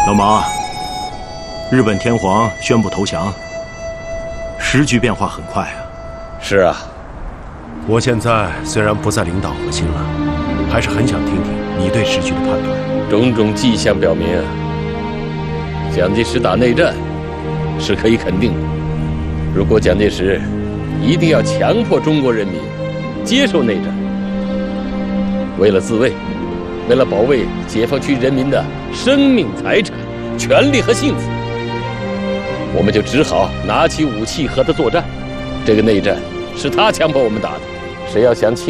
老马，日本天皇宣布投降，时局变化很快啊。 是啊， 我现在虽然不再领导核心了，还是很想听听你对时局的判断。 种种迹象表明，蒋介石打内战是可以肯定的。如果蒋介石一定要强迫中国人民接受内战，为了自卫，为了保卫解放区人民的生命、财产、权利和幸福，我们就只好拿起武器和他作战。这个内战是他强迫我们打的，谁要想